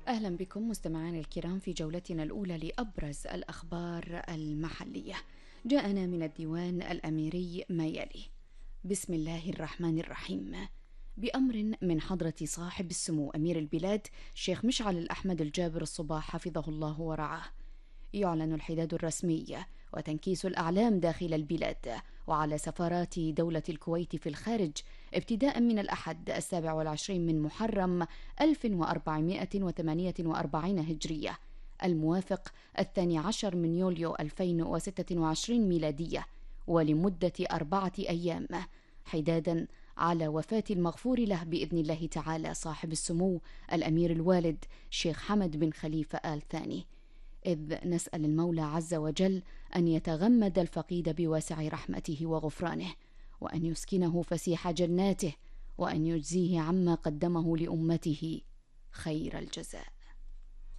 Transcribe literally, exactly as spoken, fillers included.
أهلا بكم مستمعينا الكرام في جولتنا الأولى لأبرز الأخبار المحلية. جاءنا من الديوان الأميري ما يلي: بسم الله الرحمن الرحيم. بأمر من حضرة صاحب السمو أمير البلاد شيخ مشعل الأحمد الجابر الصباح حفظه الله ورعاه، يعلن الحداد الرسمي وتنكيس الأعلام داخل البلاد وعلى سفارات دولة الكويت في الخارج ابتداء من الأحد السابع والعشرين من محرم ألف وأربعمائة وثمانية وأربعين هجرية، الموافق الثاني عشر من يوليو ألفين وستة وعشرين ميلادية، ولمدة أربعة أيام، حدادا على وفاة المغفور له بإذن الله تعالى صاحب السمو الأمير الوالد شيخ حمد بن خليفة آل ثاني، إذ نسأل المولى عز وجل أن يتغمد الفقيد بواسع رحمته وغفرانه، وأن يسكنه فسيح جناته، وأن يجزيه عما قدمه لأمته خير الجزاء.